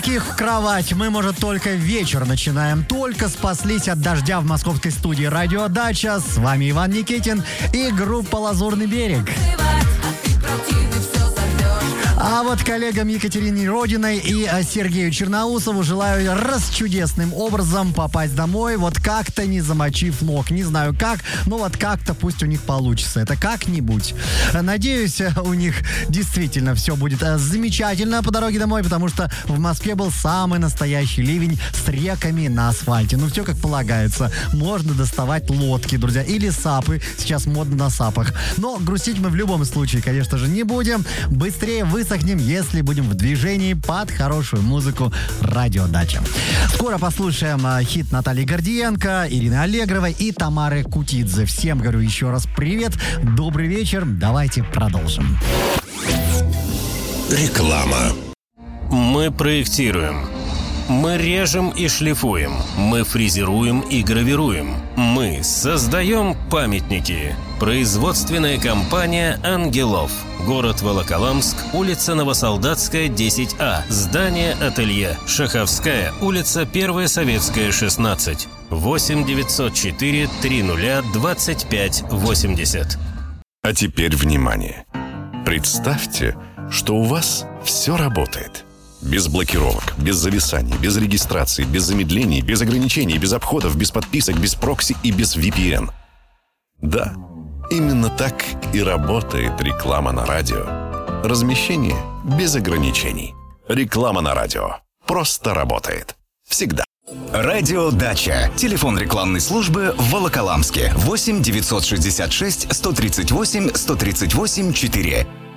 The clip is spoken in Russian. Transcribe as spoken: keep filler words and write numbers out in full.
В кровать мы, может, только вечер начинаем. Только спаслись от дождя в московской студии «Радиодача». С вами Иван Никитин и группа «Лазурный берег». А вот коллегам Екатерине Родиной и Сергею Черноусову желаю расчудесным образом попасть домой, вот как-то не замочив ног. Не знаю как, но вот как-то пусть у них получится. Это как-нибудь. Надеюсь, у них действительно все будет замечательно по дороге домой, потому что в Москве был самый настоящий ливень с реками на асфальте. Ну, все как полагается. Можно доставать лодки, друзья, или сапы. Сейчас модно на сапах. Но грустить мы в любом случае, конечно же, не будем. Быстрее высохнем, если будем в движении под хорошую музыку «Радиодача». Скоро послушаем а, хит Натальи Гордиенко, Ирины Аллегровой и Тамары Кутидзе. Всем говорю еще раз привет, добрый вечер, давайте продолжим. Реклама. Мы проектируем. Мы режем и шлифуем. Мы фрезеруем и гравируем. Мы создаем памятники. Производственная компания «Ангелов». Город Волоколамск, улица Новосолдатская, десять А. Здание ателье. Шаховская, улица Первая Советская, шестнадцать. восемь девятьсот четыре триста двадцать пять восемьдесят. А теперь внимание. Представьте, что у вас все работает. Без блокировок, без зависаний, без регистрации, без замедлений, без ограничений, без обходов, без подписок, без прокси и без ви пи эн. Да, именно так и работает реклама на радио. Размещение без ограничений. Реклама на радио просто работает. Всегда. Радиодача. Телефон рекламной службы в Волоколамске. восемь девятьсот шестьдесят шесть сто тридцать восемь сто тридцать восемь четыре.